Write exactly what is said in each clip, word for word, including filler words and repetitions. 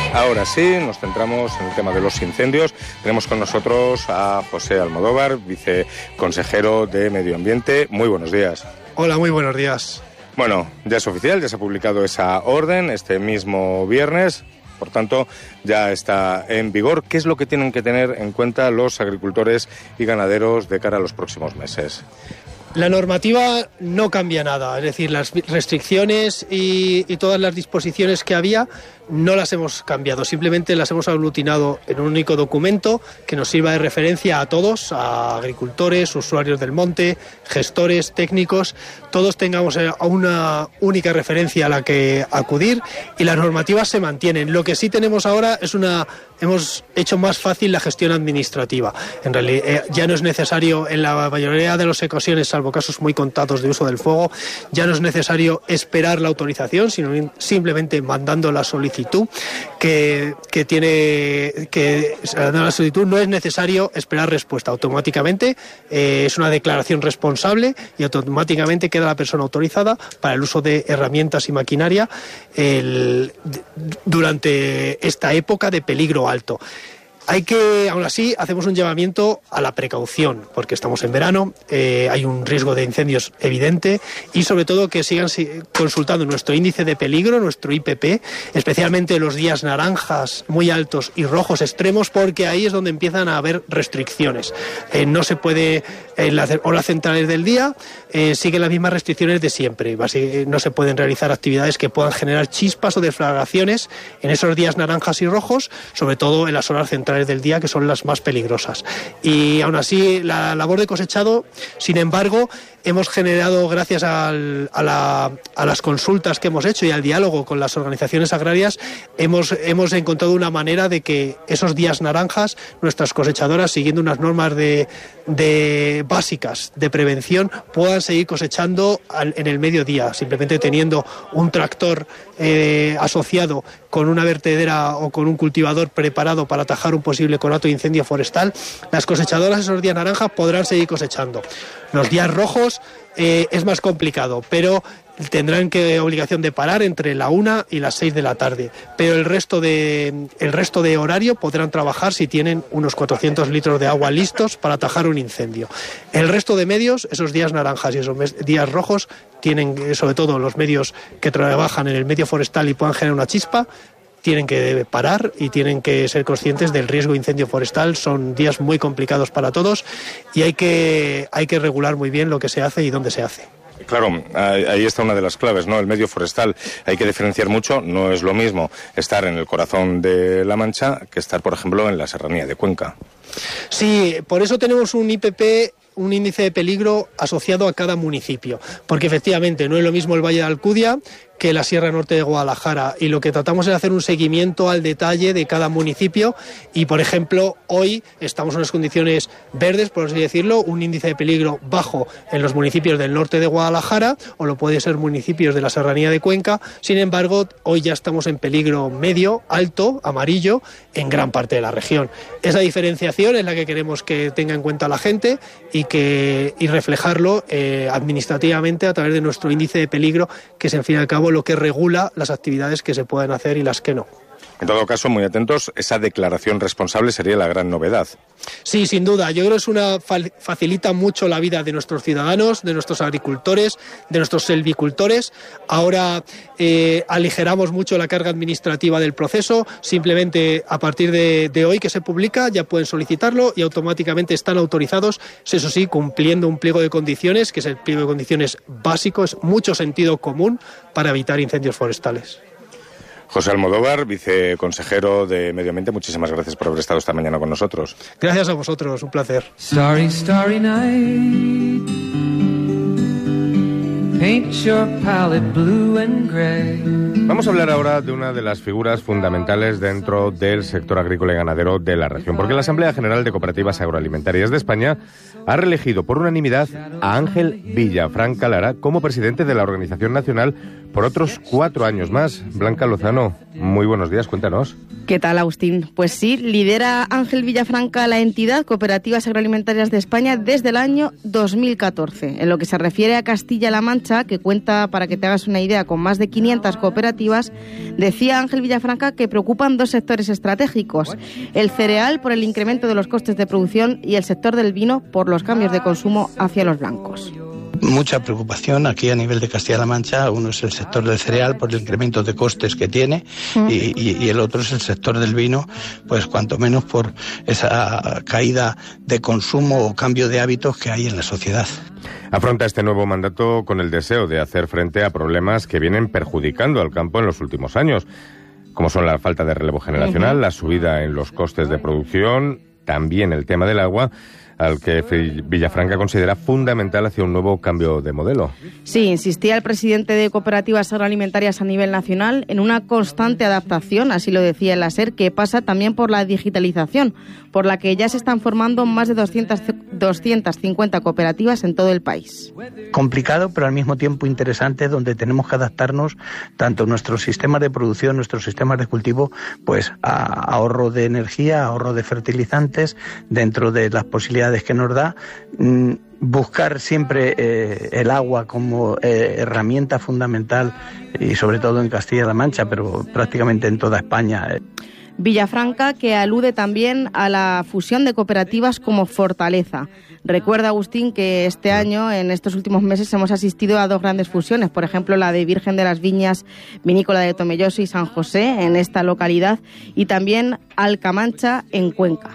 Ahora sí, nos centramos en el tema de los incendios. Tenemos con nosotros a José Almodóvar, viceconsejero de Medio Ambiente. Muy buenos días. Hola, muy buenos días. Bueno, ya es oficial, ya se ha publicado esa orden este mismo viernes. Por tanto, ya está en vigor. ¿Qué es lo que tienen que tener en cuenta los agricultores y ganaderos de cara a los próximos meses? La normativa no cambia nada, es decir, las restricciones y, y todas las disposiciones que había no las hemos cambiado, simplemente las hemos aglutinado en un único documento que nos sirva de referencia a todos, a agricultores, usuarios del monte, gestores, técnicos, todos tengamos una única referencia a la que acudir y las normativas se mantienen. Lo que sí tenemos ahora es una... hemos hecho más fácil la gestión administrativa. En realidad eh, ya no es necesario, en la mayoría de las ocasiones, salvo casos muy contados de uso del fuego, ya no es necesario esperar la autorización, sino simplemente mandando la solicitud que, que tiene que la solicitud no es necesario esperar respuesta. Automáticamente eh, es una declaración responsable y automáticamente queda la persona autorizada para el uso de herramientas y maquinaria el, durante esta época de peligro alto. Hay que, aún así, hacemos un llamamiento a la precaución, porque estamos en verano, eh, hay un riesgo de incendios evidente y sobre todo que sigan consultando nuestro índice de peligro, nuestro I P P, especialmente los días naranjas muy altos y rojos extremos, porque ahí es donde empiezan a haber restricciones. Eh, no se puede, en las horas centrales del día, eh, siguen las mismas restricciones de siempre. No se pueden realizar actividades que puedan generar chispas o deflagraciones en esos días naranjas y rojos, sobre todo en las horas centrales del día, que son las más peligrosas. Y aún así, la labor de cosechado, sin embargo, hemos generado, gracias al, a, la, a las consultas que hemos hecho y al diálogo con las organizaciones agrarias, hemos, hemos encontrado una manera de que esos días naranjas, nuestras cosechadoras, siguiendo unas normas de, de básicas de prevención, puedan seguir cosechando al, en el mediodía, simplemente teniendo un tractor eh, asociado con una vertedera o con un cultivador preparado para atajar un posible conato de incendio forestal. Las cosechadoras esos días naranjas podrán seguir cosechando. Los días rojos eh, es más complicado, pero tendrán que obligación de parar entre la una y las seis de la tarde, pero el resto de el resto de horario podrán trabajar si tienen unos cuatrocientos litros de agua listos para atajar un incendio. El resto de medios, esos días naranjas y esos días rojos, tienen, sobre todo los medios que trabajan en el medio forestal y puedan generar una chispa, tienen que parar y tienen que ser conscientes del riesgo de incendio forestal. Son días muy complicados para todos y hay que, hay que regular muy bien lo que se hace y dónde se hace. Claro, ahí está una de las claves, ¿no? El medio forestal hay que diferenciar mucho. No es lo mismo estar en el corazón de La Mancha que estar, por ejemplo, en la serranía de Cuenca. Sí, por eso tenemos un I P P, un índice de peligro asociado a cada municipio, porque efectivamente no es lo mismo el Valle de Alcudia que la Sierra Norte de Guadalajara, y lo que tratamos es hacer un seguimiento al detalle de cada municipio y, por ejemplo, hoy estamos en unas condiciones verdes, por así decirlo, un índice de peligro bajo en los municipios del norte de Guadalajara, o lo puede ser municipios de la serranía de Cuenca. Sin embargo, hoy ya estamos en peligro medio, alto, amarillo, en gran parte de la región. Esa diferenciación es la que queremos que tenga en cuenta la gente y, que, y reflejarlo eh, administrativamente a través de nuestro índice de peligro, que es, en fin y al cabo, lo que regula las actividades que se pueden hacer y las que no. En todo caso, muy atentos, esa declaración responsable sería la gran novedad. Sí, sin duda. Yo creo que es una facilita mucho la vida de nuestros ciudadanos, de nuestros agricultores, de nuestros selvicultores. Ahora eh, aligeramos mucho la carga administrativa del proceso. Simplemente a partir de, de hoy que se publica ya pueden solicitarlo y automáticamente están autorizados, eso sí, cumpliendo un pliego de condiciones, que es el pliego de condiciones básico, es mucho sentido común para evitar incendios forestales. José Almodóvar, viceconsejero de Medio Ambiente, muchísimas gracias por haber estado esta mañana con nosotros. Gracias a vosotros, un placer. Starry, starry night. Paint your palette blue and gray. Vamos a hablar ahora de una de las figuras fundamentales dentro del sector agrícola y ganadero de la región, porque la Asamblea General de Cooperativas Agroalimentarias de España ha reelegido por unanimidad a Ángel Villafranca Lara como presidente de la Organización Nacional por otros cuatro años más. Blanca Lozano, muy buenos días, cuéntanos. ¿Qué tal, Agustín? Pues sí, lidera Ángel Villafranca la entidad Cooperativas Agroalimentarias de España desde el año dos mil catorce. En lo que se refiere a Castilla-La Mancha, Mancha, que cuenta, para que te hagas una idea, con más de quinientas cooperativas, decía Ángel Villafranca que preocupan dos sectores estratégicos: el cereal por el incremento de los costes de producción y el sector del vino por los cambios de consumo hacia los blancos. Mucha preocupación aquí a nivel de Castilla-La Mancha. Uno es el sector del cereal por el incremento de costes que tiene y, y, y el otro es el sector del vino, pues cuanto menos por esa caída de consumo o cambio de hábitos que hay en la sociedad. Afronta este nuevo mandato con el deseo de hacer frente a problemas que vienen perjudicando al campo en los últimos años, como son la falta de relevo generacional, uh-huh. la subida en los costes de producción, también el tema del agua, al que Villafranca considera fundamental hacia un nuevo cambio de modelo. Sí, insistía el presidente de Cooperativas Agroalimentarias a nivel nacional en una constante adaptación, así lo decía el SER, que pasa también por la digitalización, por la que ya se están formando más de doscientas, doscientas cincuenta cooperativas en todo el país. Complicado, pero al mismo tiempo interesante, donde tenemos que adaptarnos tanto nuestros sistemas de producción, nuestros sistemas de cultivo, pues a ahorro de energía, ahorro de fertilizantes, dentro de las posibilidades que nos da, mmm, buscar siempre eh, el agua como eh, herramienta fundamental, y sobre todo en Castilla-La Mancha, pero prácticamente en toda España. Villafranca, que alude también a la fusión de cooperativas como fortaleza. Recuerda, Agustín, que este año, en estos últimos meses, hemos asistido a dos grandes fusiones, por ejemplo, la de Virgen de las Viñas Vinícola de Tomelloso y San José, en esta localidad, y también Alcamancha, en Cuenca.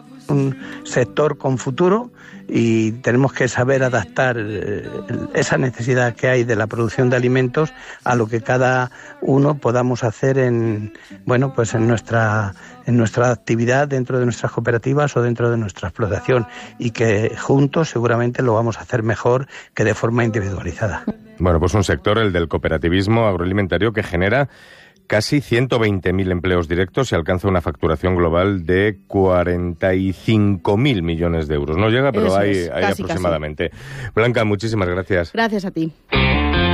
Un sector con futuro y tenemos que saber adaptar esa necesidad que hay de la producción de alimentos a lo que cada uno podamos hacer en, bueno, pues en nuestra en nuestra actividad dentro de nuestras cooperativas o dentro de nuestra explotación, y que juntos seguramente lo vamos a hacer mejor que de forma individualizada. Bueno, pues un sector, el del cooperativismo agroalimentario, que genera casi ciento veinte mil empleos directos y alcanza una facturación global de cuarenta y cinco mil millones de euros. No llega, pero Eso hay, es, hay aproximadamente. Casi. Blanca, muchísimas gracias. Gracias a ti.